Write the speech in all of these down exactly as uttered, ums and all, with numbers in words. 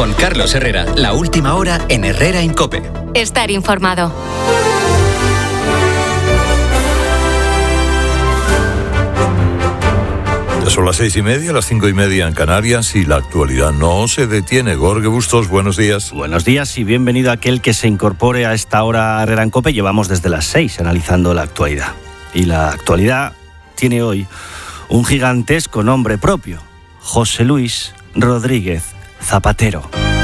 Con Carlos Herrera, la última hora en Herrera en COPE. Estar informado. Ya son las seis y media, las cinco y media en Canarias y la actualidad no se detiene. Jorge Bustos, buenos días. Buenos días y bienvenido a aquel que se incorpore a esta hora a Herrera en COPE. Llevamos desde las seis analizando la actualidad. Y la actualidad tiene hoy un gigantesco nombre propio: José Luis Rodríguez Zapatero.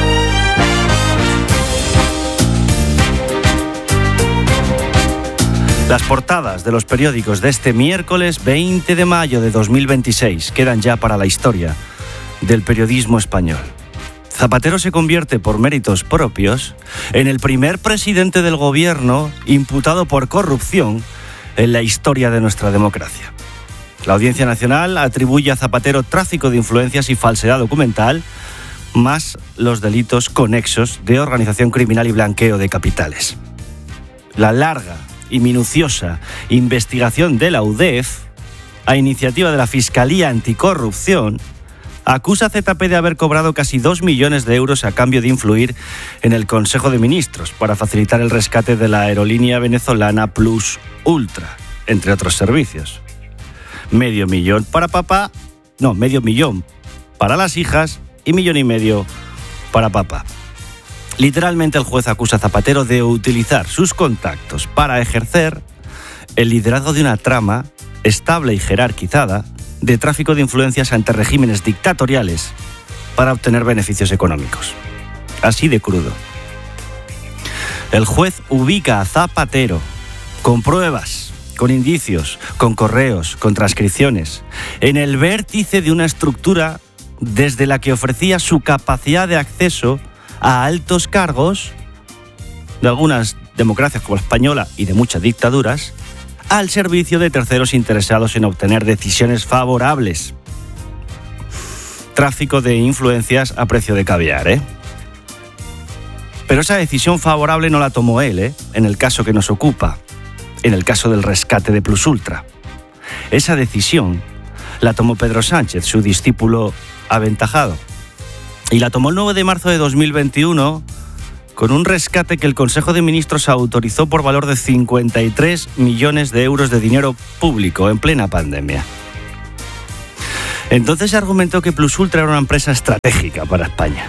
Las portadas de los periódicos de este miércoles veinte de mayo de dos mil veintiséis quedan ya para la historia del periodismo español. Zapatero se convierte, por méritos propios, en el primer presidente del gobierno imputado por corrupción en la historia de nuestra democracia. La Audiencia Nacional atribuye a Zapatero tráfico de influencias y falsedad documental, más los delitos conexos de organización criminal y blanqueo de capitales. La larga y minuciosa investigación de la U D E F, a iniciativa de la Fiscalía Anticorrupción, acusa a Z P de haber cobrado casi dos millones de euros a cambio de influir en el Consejo de Ministros para facilitar el rescate de la aerolínea venezolana Plus Ultra, entre otros servicios. Medio millón para papá, no, medio millón para las hijas y millón y medio para papá. Literalmente el juez acusa a Zapatero de utilizar sus contactos para ejercer el liderazgo de una trama estable y jerarquizada de tráfico de influencias ante regímenes dictatoriales para obtener beneficios económicos. Así de crudo. El juez ubica a Zapatero con pruebas, con indicios, con correos, con transcripciones, en el vértice de una estructura desde la que ofrecía su capacidad de acceso a altos cargos de algunas democracias como la española y de muchas dictaduras, al servicio de terceros interesados en obtener decisiones favorables. Tráfico de influencias a precio de caviar, ¿eh? Pero esa decisión favorable no la tomó él, ¿eh? En el caso que nos ocupa, en el caso del rescate de Plus Ultra. Esa decisión la tomó Pedro Sánchez, su discípulo aventajado. Y la tomó el nueve de marzo de dos mil veintiuno con un rescate que el Consejo de Ministros autorizó por valor de cincuenta y tres millones de euros de dinero público en plena pandemia. Entonces se argumentó que Plus Ultra era una empresa estratégica para España.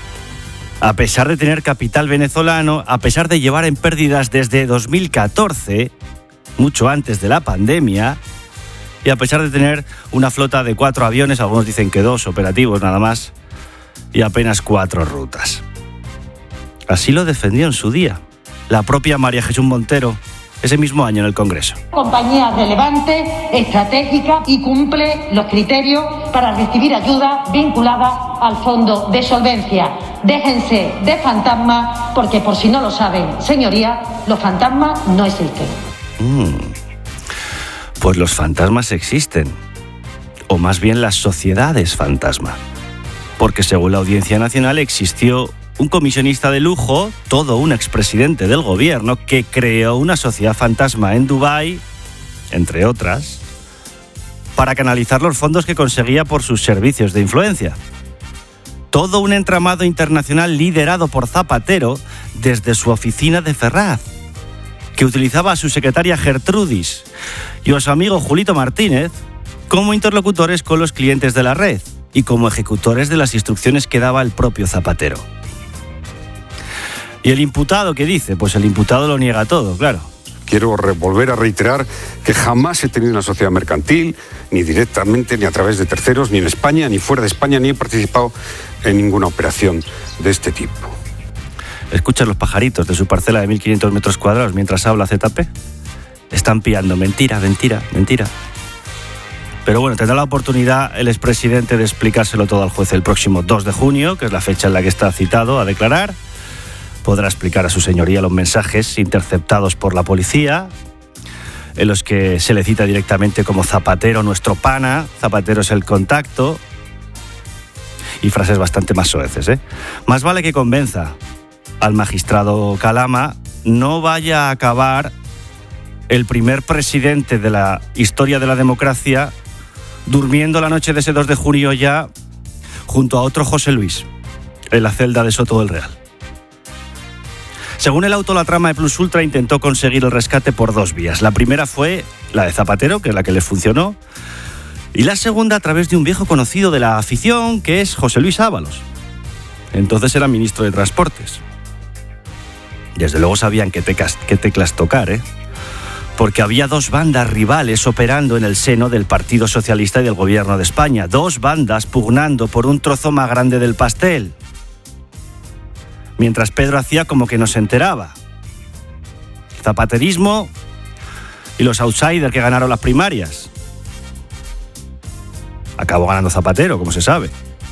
A pesar de tener capital venezolano, a pesar de llevar en pérdidas desde dos mil catorce, mucho antes de la pandemia, y a pesar de tener una flota de cuatro aviones, algunos dicen que dos operativos nada más, y apenas cuatro rutas. Así lo defendió en su día la propia María Jesús Montero ese mismo año en el Congreso. Compañía relevante, estratégica y cumple los criterios para recibir ayuda vinculada al fondo de solvencia. Déjense de fantasmas, porque por si no lo saben, señoría, los fantasmas no existen. Mm. Pues los fantasmas existen, o más bien las sociedades fantasma. Porque según la Audiencia Nacional existió un comisionista de lujo, todo un expresidente del gobierno, que creó una sociedad fantasma en Dubái, entre otras, para canalizar los fondos que conseguía por sus servicios de influencia. Todo un entramado internacional liderado por Zapatero desde su oficina de Ferraz, que utilizaba a su secretaria Gertrudis y a su amigo Julito Martínez como interlocutores con los clientes de la red y como ejecutores de las instrucciones que daba el propio Zapatero. ¿Y el imputado qué dice? Pues el imputado lo niega todo, claro. Quiero volver a reiterar que jamás he tenido una sociedad mercantil, ni directamente, ni a través de terceros, ni en España, ni fuera de España, ni he participado en ninguna operación de este tipo. ¿Escuchas los pajaritos de su parcela de mil quinientos metros cuadrados mientras habla Z P? Están pillando mentira, mentira, mentira. Pero bueno, tendrá la oportunidad el expresidente de explicárselo todo al juez el próximo dos de junio, que es la fecha en la que está citado a declarar. Podrá explicar a su señoría los mensajes interceptados por la policía, en los que se le cita directamente como Zapatero nuestro pana, Zapatero es el contacto, y frases bastante más soeces, ¿eh? Más vale que convenza al magistrado Calama, no vaya a acabar el primer presidente de la historia de la democracia durmiendo la noche de ese dos de junio ya junto a otro José Luis, en la celda de Soto del Real. Según el auto, la trama de Plus Ultra intentó conseguir el rescate por dos vías. La primera fue la de Zapatero, que es la que le funcionó, y la segunda a través de un viejo conocido de la afición, que es José Luis Ábalos. Entonces era ministro de Transportes. Desde luego sabían qué teclas, qué teclas tocar, ¿eh? Porque había dos bandas rivales operando en el seno del Partido Socialista y del Gobierno de España. Dos bandas pugnando por un trozo más grande del pastel. Mientras Pedro hacía como que no se enteraba. Zapaterismo y los outsiders que ganaron las primarias. Acabó ganando Zapatero, como se sabe.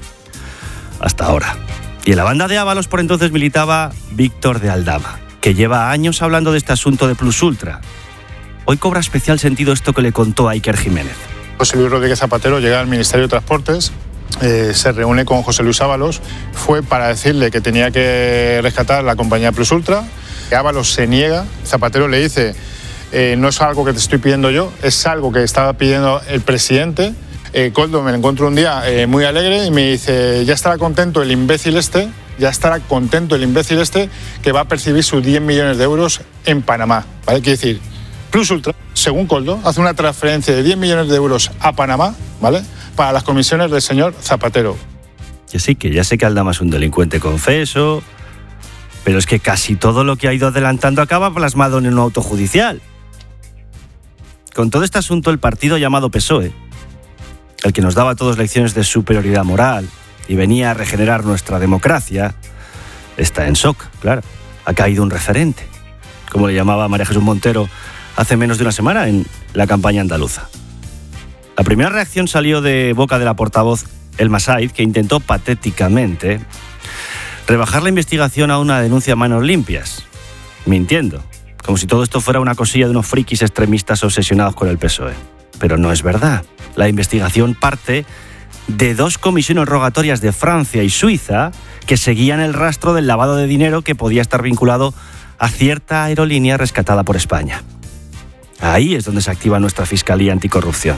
Hasta ahora. Y en la banda de Ábalos por entonces militaba Víctor de Aldama, que lleva años hablando de este asunto de Plus Ultra. Hoy cobra especial sentido esto que le contó a Iker Jiménez. José Luis Rodríguez Zapatero llega al Ministerio de Transportes, eh, se reúne con José Luis Ábalos, fue para decirle que tenía que rescatar la compañía Plus Ultra. Ábalos se niega, Zapatero le dice, eh, no es algo que te estoy pidiendo yo, es algo que estaba pidiendo el presidente. Eh, Coldo me lo encuentro un día eh, muy alegre y me dice, ya estará contento el imbécil este, ya estará contento el imbécil este que va a percibir sus diez millones de euros en Panamá. ¿Vale? Quiere decir, Plus Ultra, según Coldo, hace una transferencia de diez millones de euros a Panamá, ¿vale?, para las comisiones del señor Zapatero. Que sí, que ya sé que Aldama es un delincuente confeso, pero es que casi todo lo que ha ido adelantando acaba plasmado en un auto judicial. Con todo este asunto, el partido llamado P S O E, el que nos daba a todos lecciones de superioridad moral y venía a regenerar nuestra democracia, está en shock, claro. Ha caído un referente, como le llamaba María Jesús Montero hace menos de una semana en la campaña andaluza. La primera reacción salió de boca de la portavoz Elma Said, que intentó patéticamente rebajar la investigación a una denuncia a manos limpias, mintiendo, como si todo esto fuera una cosilla de unos frikis extremistas obsesionados con el P S O E. Pero no es verdad. La investigación parte de dos comisiones rogatorias de Francia y Suiza que seguían el rastro del lavado de dinero que podía estar vinculado a cierta aerolínea rescatada por España. Ahí es donde se activa nuestra Fiscalía Anticorrupción.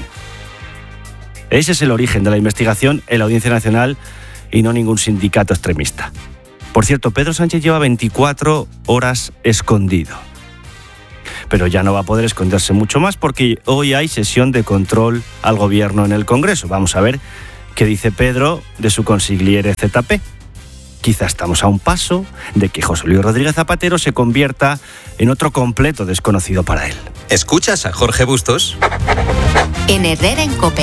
Ese es el origen de la investigación en la Audiencia Nacional y no ningún sindicato extremista. Por cierto, Pedro Sánchez lleva veinticuatro horas escondido. Pero ya no va a poder esconderse mucho más porque hoy hay sesión de control al gobierno en el Congreso. Vamos a ver qué dice Pedro de su consigliere Z P. Quizá estamos a un paso de que José Luis Rodríguez Zapatero se convierta en otro completo desconocido para él. ¿Escuchas a Jorge Bustos? En Herrera en COPE.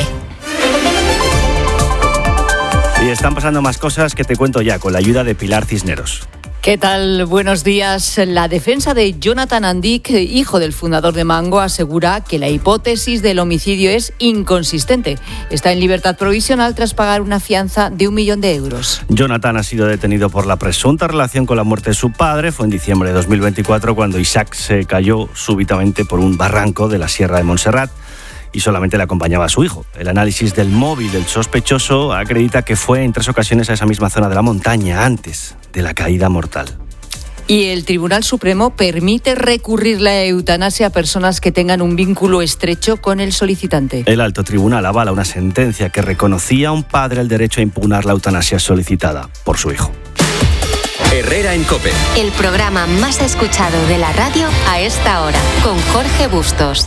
Y están pasando más cosas que te cuento ya con la ayuda de Pilar Cisneros. ¿Qué tal? Buenos días. La defensa de Jonathan Andic, hijo del fundador de Mango, asegura que la hipótesis del homicidio es inconsistente. Está en libertad provisional tras pagar una fianza de un millón de euros. Jonathan ha sido detenido por la presunta relación con la muerte de su padre. Fue en diciembre de dos mil veinticuatro cuando Isaac se cayó súbitamente por un barranco de la Sierra de Montserrat y solamente le acompañaba a su hijo. El análisis del móvil del sospechoso acredita que fue en tres ocasiones a esa misma zona de la montaña antes de la caída mortal. Y el Tribunal Supremo permite recurrir la eutanasia a personas que tengan un vínculo estrecho con el solicitante. El alto tribunal avala una sentencia que reconocía a un padre el derecho a impugnar la eutanasia solicitada por su hijo. Herrera en COPE. El programa más escuchado de la radio a esta hora, con Jorge Bustos.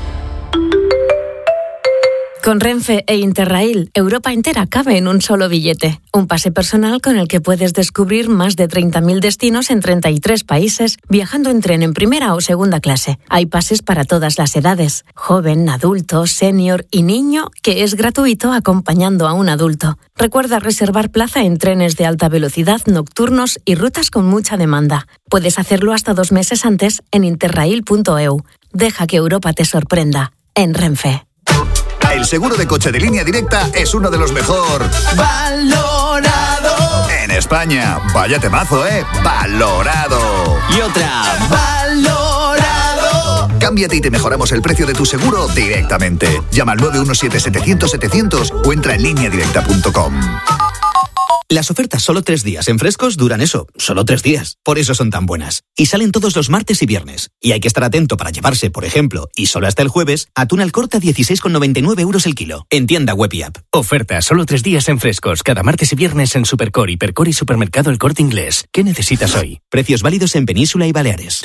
Con Renfe e Interrail, Europa entera cabe en un solo billete. Un pase personal con el que puedes descubrir más de treinta mil destinos en treinta y tres países, viajando en tren en primera o segunda clase. Hay pases para todas las edades, joven, adulto, senior y niño, que es gratuito acompañando a un adulto. Recuerda reservar plaza en trenes de alta velocidad, nocturnos y rutas con mucha demanda. Puedes hacerlo hasta dos meses antes en interrail punto e u. Deja que Europa te sorprenda. En Renfe. El seguro de coche de Línea Directa es uno de los mejor valorado en España. Vaya temazo, ¿eh? Valorado. Y otra. Valorado. Cámbiate y te mejoramos el precio de tu seguro directamente. Llama al nueve uno siete setecientos setecientos o entra en línea directa punto com. Las ofertas solo tres días en Frescos duran eso, solo tres días. Por eso son tan buenas. Y salen todos los martes y viernes. Y hay que estar atento para llevarse, por ejemplo, y solo hasta el jueves, atún al corte a dieciséis con noventa y nueve euros el kilo. En tienda web y app. Ofertas solo tres días en Frescos. Cada martes y viernes en Supercor, Hipercor y Supermercado El Corte Inglés. ¿Qué necesitas hoy? Precios válidos en Península y Baleares.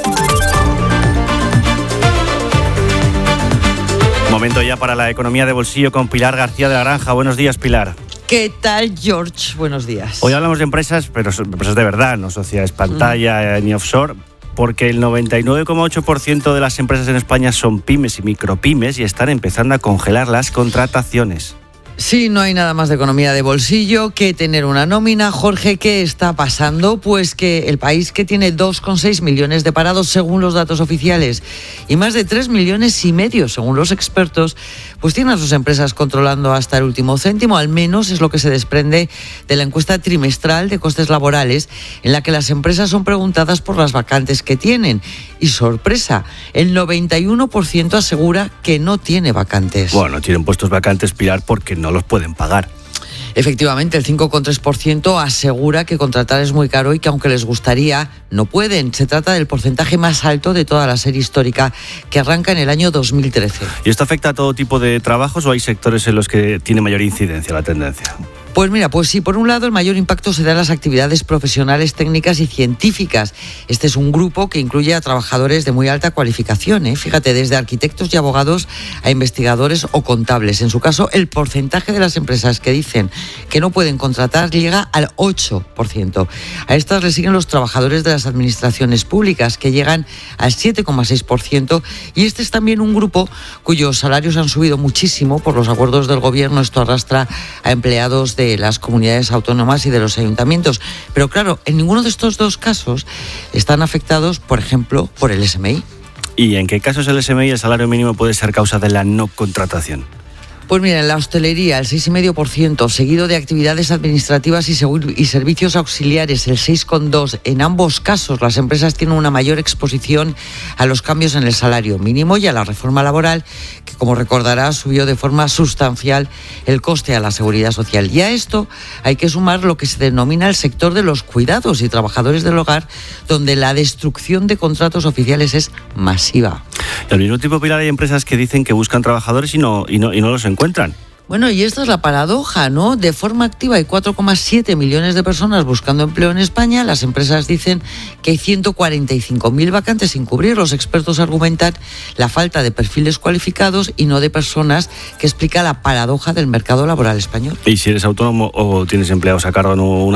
Momento ya para la economía de bolsillo con Pilar García de la Granja. Buenos días, Pilar. ¿Qué tal, George? Buenos días. Hoy hablamos de empresas, pero son empresas de verdad, no sociedades pantalla mm. ni offshore, porque el noventa y nueve coma ocho por ciento de las empresas en España son pymes y micropymes y están empezando a congelar las contrataciones. Sí, no hay nada más de economía de bolsillo que tener una nómina. Jorge, ¿qué está pasando? Pues que el país, que tiene dos coma seis millones de parados según los datos oficiales y más de tres millones y medio según los expertos, pues tiene a sus empresas controlando hasta el último céntimo, al menos es lo que se desprende de la encuesta trimestral de costes laborales, en la que las empresas son preguntadas por las vacantes que tienen. Y sorpresa, el noventa y uno por ciento asegura que no tiene vacantes. Bueno, tienen puestos vacantes, Pilar, porque no los pueden pagar. Efectivamente, el cinco coma tres por ciento asegura que contratar es muy caro y que aunque les gustaría, no pueden. Se trata del porcentaje más alto de toda la serie histórica, que arranca en el año dos mil trece. ¿Y esto afecta a todo tipo de trabajos o hay sectores en los que tiene mayor incidencia la tendencia? Pues mira, pues sí, por un lado el mayor impacto se da en las actividades profesionales, técnicas y científicas. Este es un grupo que incluye a trabajadores de muy alta cualificación, ¿eh? Fíjate, desde arquitectos y abogados a investigadores o contables. En su caso, el porcentaje de las empresas que dicen que no pueden contratar llega al ocho por ciento. A estas le siguen los trabajadores de las administraciones públicas, que llegan al siete coma seis por ciento, y este es también un grupo cuyos salarios han subido muchísimo por los acuerdos del gobierno. Esto arrastra a empleados de las comunidades autónomas y de los ayuntamientos. Pero claro, en ninguno de estos dos casos están afectados, por ejemplo, por el S M I. ¿Y en qué casos el S M I, el salario mínimo, puede ser causa de la no contratación? Pues mira, en la hostelería el seis coma cinco por ciento, seguido de actividades administrativas y, seguro, y servicios auxiliares el seis coma dos por ciento. En ambos casos las empresas tienen una mayor exposición a los cambios en el salario mínimo y a la reforma laboral, que como recordarás subió de forma sustancial el coste a la seguridad social. Y a esto hay que sumar lo que se denomina el sector de los cuidados y trabajadores del hogar, donde la destrucción de contratos oficiales es masiva. Y al mismo tiempo, Pilar, hay empresas que dicen que buscan trabajadores y no, y no, y no los encuentran. Bueno, y esta es la paradoja, ¿no? De forma activa hay cuatro coma siete millones de personas buscando empleo en España. Las empresas dicen que hay ciento cuarenta y cinco mil vacantes sin cubrir. Los expertos argumentan la falta de perfiles cualificados y no de personas, que explica la paradoja del mercado laboral español. Y si eres autónomo o tienes empleados a cargo, no, una